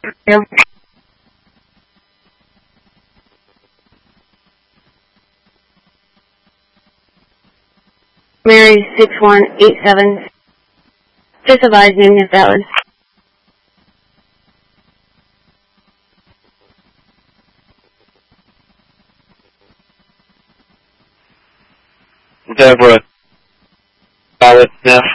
Mary 6187. Specifies name is valid. Deborah, valid, Sniff.